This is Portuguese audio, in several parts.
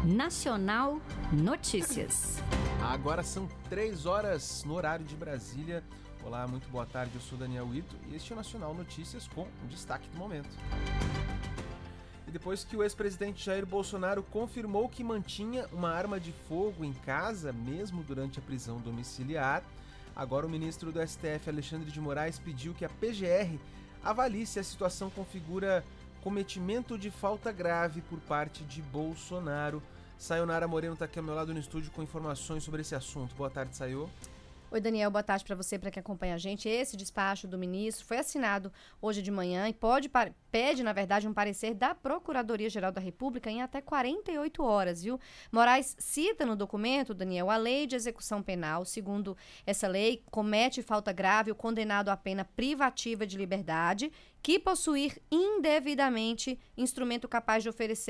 Nacional Notícias. Agora são 3 horas no horário de Brasília. Olá, muito boa tarde, eu sou Daniel Ito e este é o Nacional Notícias com o destaque do momento. E depois que o ex-presidente Jair Bolsonaro confirmou que mantinha uma arma de fogo em casa, mesmo durante a prisão domiciliar, agora o ministro do STF, Alexandre de Moraes, pediu que a PGR avalie se a situação configura cometimento de falta grave por parte de Bolsonaro. Sayonara Moreno está aqui ao meu lado no estúdio com informações sobre esse assunto. Boa tarde, Sayo. Oi, Daniel, boa tarde para você, para quem acompanha a gente. Esse despacho do ministro foi assinado hoje de manhã e pede, na verdade, um parecer da Procuradoria-Geral da República em até 48 horas, viu? Moraes cita no documento, Daniel, a Lei de Execução Penal. Segundo essa lei, comete falta grave o condenado à pena privativa de liberdade que possuir indevidamente instrumento capaz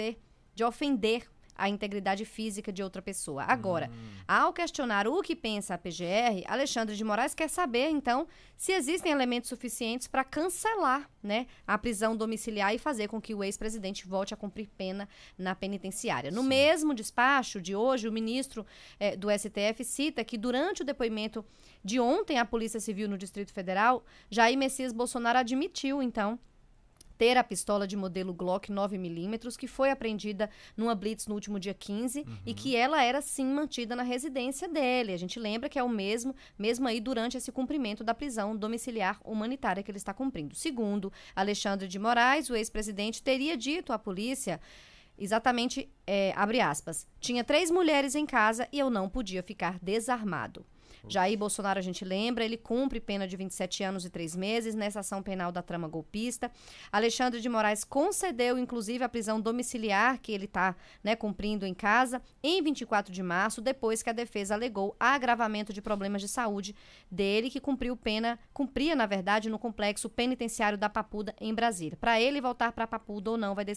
de ofender a integridade física de outra pessoa. Agora, ao questionar o que pensa a PGR, Alexandre de Moraes quer saber, então, se existem elementos suficientes para cancelar, né, a prisão domiciliar e fazer com que o ex-presidente volte a cumprir pena na penitenciária. No mesmo despacho de hoje, o ministro do STF cita que durante o depoimento de ontem à Polícia Civil no Distrito Federal, Jair Messias Bolsonaro admitiu, então, ter a pistola de modelo Glock 9mm, que foi apreendida numa blitz no último dia 15 e que ela era, sim, mantida na residência dele. A gente lembra que é o mesmo aí durante esse cumprimento da prisão domiciliar humanitária que ele está cumprindo. Segundo Alexandre de Moraes, o ex-presidente teria dito à polícia exatamente, abre aspas, tinha 3 mulheres em casa e eu não podia ficar desarmado. Jair Bolsonaro, a gente lembra, ele cumpre pena de 27 anos e 3 meses nessa ação penal da trama golpista. Alexandre de Moraes concedeu, inclusive, a prisão domiciliar que ele está, né, cumprindo em casa em 24 de março, depois que a defesa alegou agravamento de problemas de saúde dele, que cumpria, na verdade, no complexo penitenciário da Papuda, em Brasília. Para ele voltar para a Papuda ou não vai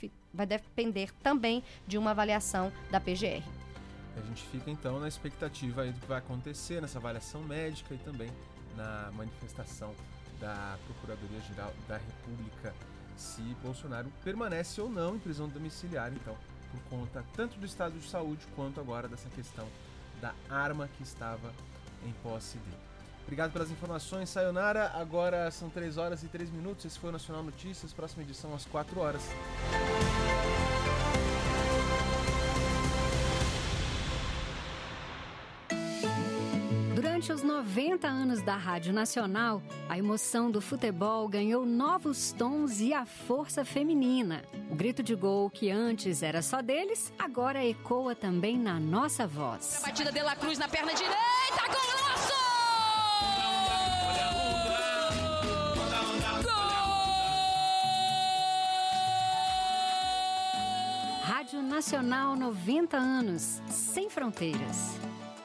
depender também de uma avaliação da PGR. A gente fica então na expectativa aí do que vai acontecer nessa avaliação médica e também na manifestação da Procuradoria-Geral da República, se Bolsonaro permanece ou não em prisão domiciliar, então, por conta tanto do estado de saúde quanto agora dessa questão da arma que estava em posse dele. Obrigado pelas informações, Sayonara. Agora são 3 horas e 3 minutos. Esse foi o Nacional Notícias. Próxima edição às 4 horas. Durante os 90 anos da Rádio Nacional, a emoção do futebol ganhou novos tons e a força feminina. O grito de gol, que antes era só deles, agora ecoa também na nossa voz. A batida de La Cruz na perna direita, golaço! Rádio Nacional 90 anos, sem fronteiras.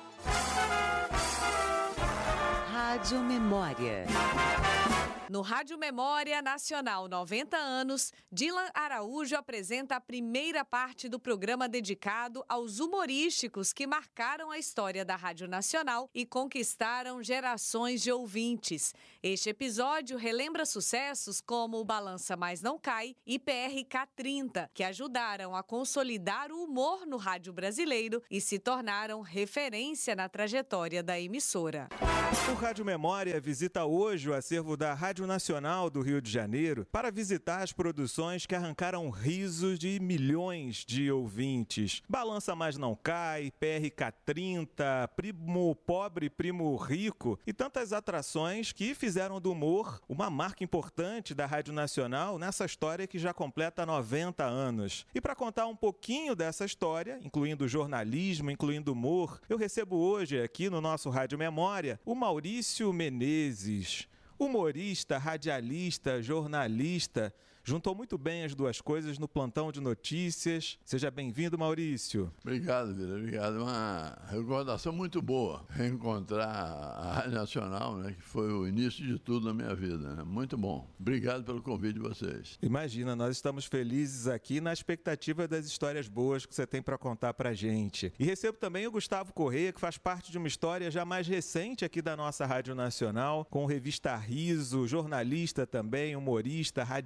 Rádio Memória. No Rádio Memória Nacional 90 anos, Dylan Araújo apresenta a primeira parte do programa dedicado aos humorísticos que marcaram a história da Rádio Nacional e conquistaram gerações de ouvintes. Este episódio relembra sucessos como o Balança Mas Não Cai e PRK 30, que ajudaram a consolidar o humor no rádio brasileiro e se tornaram referência na trajetória da emissora. O Rádio Memória visita hoje o acervo da Rádio Nacional do Rio de Janeiro para visitar as produções que arrancaram risos de milhões de ouvintes. Balança Mas Não Cai, PRK 30, Primo Pobre, Primo Rico e tantas atrações que fizeram do humor uma marca importante da Rádio Nacional nessa história que já completa 90 anos. E para contar um pouquinho dessa história, incluindo jornalismo, incluindo humor, eu recebo hoje aqui no nosso Rádio Memória o Maurício Menezes. Humorista, radialista, jornalista, juntou muito bem as duas coisas no plantão de notícias. Seja bem-vindo, Maurício. Obrigado, Vida. Obrigado. Uma recordação muito boa. Reencontrar a Rádio Nacional, né, que foi o início de tudo na minha vida. Né? Muito bom. Obrigado pelo convite de vocês. Imagina, nós estamos felizes aqui na expectativa das histórias boas que você tem para contar para a gente. E recebo também o Gustavo Corrêa, que faz parte de uma história já mais recente aqui da nossa Rádio Nacional, com Revista Riso, jornalista também, humorista, radialista.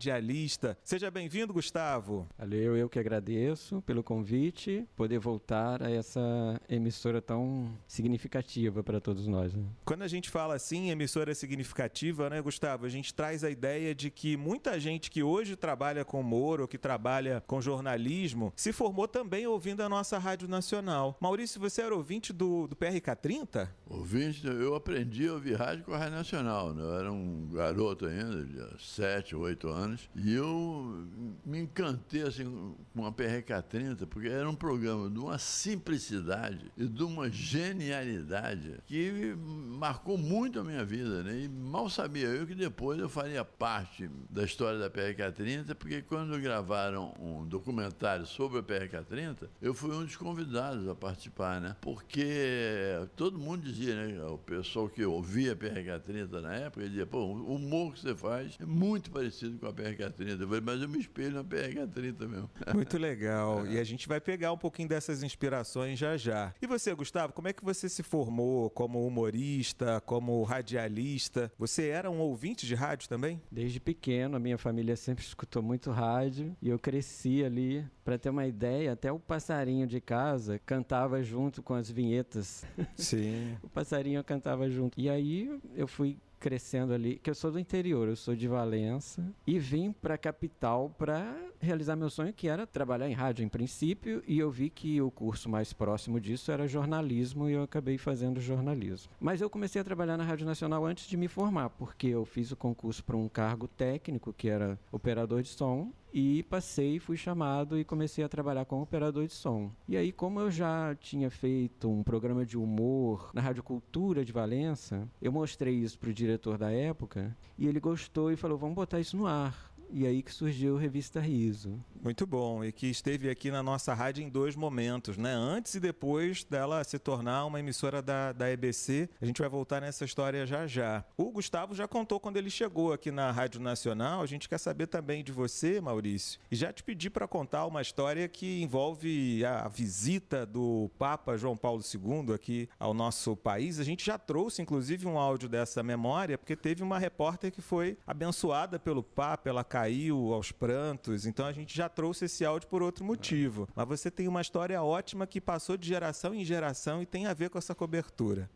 radialista. Seja bem-vindo, Gustavo. Valeu, eu que agradeço pelo convite, poder voltar a essa emissora tão significativa para todos nós. Né? Quando a gente fala assim, emissora significativa, né, Gustavo, a gente traz a ideia de que muita gente que hoje trabalha com humor ou que trabalha com jornalismo se formou também ouvindo a nossa Rádio Nacional. Maurício, você era ouvinte do PRK-30? Ouvinte, eu aprendi a ouvir rádio com a Rádio Nacional, né? Eu era um garoto ainda, de 7 ou 8 anos, e eu me encantei assim, com a PRK-30, porque era um programa de uma simplicidade e de uma genialidade que marcou muito a minha vida, né? E mal sabia eu que depois eu faria parte da história da PRK-30, porque quando gravaram um documentário sobre a PRK-30, eu fui um dos convidados a participar, né? Porque todo mundo dizia, né? O pessoal que ouvia a PRK-30 na época, dizia, pô, o humor que você faz é muito parecido com a PRK-30. Eu falei, mas eu me espelho na PRK-30 mesmo. Muito legal. E a gente vai pegar um pouquinho dessas inspirações já já. E você, Gustavo, como é que você se formou como humorista, como radialista? Você era um ouvinte de rádio também? Desde pequeno, a minha família sempre escutou muito rádio e eu cresci ali. Para ter uma ideia, até o passarinho de casa cantava junto com as vinhetas. Sim. O passarinho cantava junto. E aí eu fui crescendo ali, que eu sou do interior, eu sou de Valença, e vim para a capital para realizar meu sonho, que era trabalhar em rádio em princípio, e eu vi que o curso mais próximo disso era jornalismo, e eu acabei fazendo jornalismo. Mas eu comecei a trabalhar na Rádio Nacional antes de me formar, porque eu fiz o concurso para um cargo técnico, que era operador de som, e passei, fui chamado e comecei a trabalhar como operador de som. E aí, como eu já tinha feito um programa de humor na Rádio Cultura de Valença, eu mostrei isso para o diretor da época e ele gostou e falou, vamos botar isso no ar. E aí que surgiu a Revista Riso. Muito bom, e que esteve aqui na nossa rádio em 2 momentos, né? Antes e depois dela se tornar uma emissora da EBC. A gente vai voltar nessa história já já. O Gustavo já contou quando ele chegou aqui na Rádio Nacional. A gente quer saber também de você, Maurício, e já te pedi para contar uma história que envolve a visita do Papa João Paulo II aqui ao nosso país. A gente já trouxe, inclusive, um áudio dessa memória, porque teve uma repórter que foi abençoada pelo Papa, ela caiu aos prantos, então a gente já trouxe esse áudio por outro motivo. Mas você tem uma história ótima que passou de geração em geração e tem a ver com essa cobertura.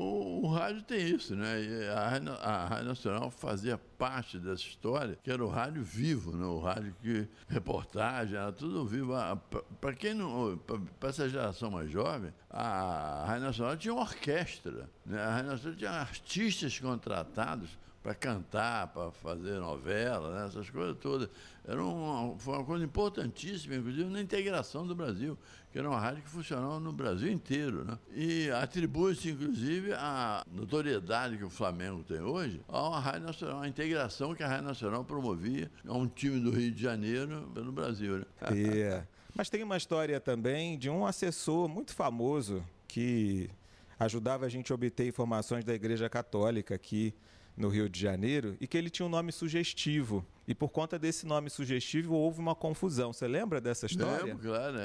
O rádio tem isso, né? E a Rádio Nacional fazia parte dessa história, que era o rádio vivo, né? O rádio que reportagem, era tudo vivo. Para quem não, para essa geração mais jovem, a Rádio Nacional tinha uma orquestra, né? A Rádio Nacional tinha artistas contratados para cantar, para fazer novela, né? Essas coisas todas. Foi uma coisa importantíssima, inclusive, na integração do Brasil, que era uma rádio que funcionava no Brasil inteiro, né? E atribui-se, inclusive, a notoriedade que o Flamengo tem hoje à Rádio Nacional, a integração que a Rádio Nacional promovia a um time do Rio de Janeiro pelo Brasil, né? Mas tem uma história também de um assessor muito famoso que ajudava a gente a obter informações da Igreja Católica aqui no Rio de Janeiro, e que ele tinha um nome sugestivo. E por conta desse nome sugestivo houve uma confusão. Você lembra dessa história? Lembro, claro.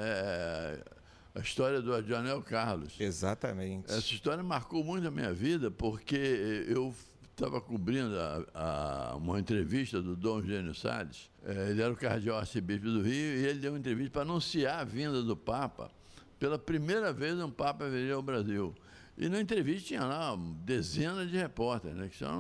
A história do Adionel Carlos. Exatamente. Essa história marcou muito a minha vida, porque eu estava cobrindo uma entrevista do Dom Eugênio Salles. Ele era o cardeal arcebispo do Rio, e ele deu uma entrevista para anunciar a vinda do Papa. Pela primeira vez um Papa viria ao Brasil. E na entrevista tinha lá dezenas de repórteres, né, que